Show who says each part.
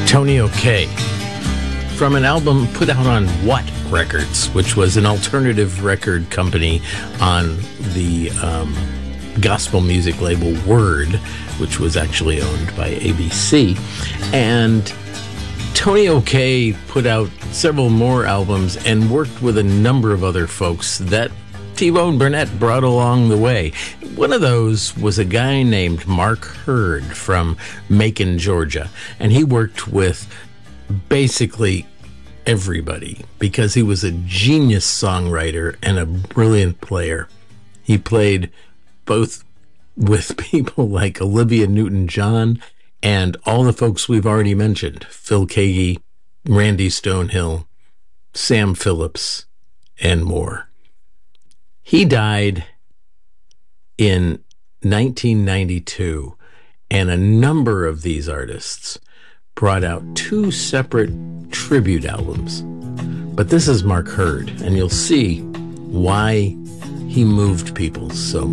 Speaker 1: Tony O'Kay, from an album put out on What Records, which was an alternative record company on the gospel music label Word, which was actually owned by ABC. And Tony O'Kay put out several more albums and worked with a number of other folks that T-Bone Burnett brought along the way. One of those was a guy named Mark Hurd from Macon, Georgia, and he worked with basically everybody because he was a genius songwriter and a brilliant player. He played both with people like Olivia Newton-John and all the folks we've already mentioned, Phil Keaggy, Randy Stonehill, Sam Phillips, and more. He died in 1992, and a number of these artists brought out two separate tribute albums. But this is Mark Hurd, and you'll see why he moved people so much.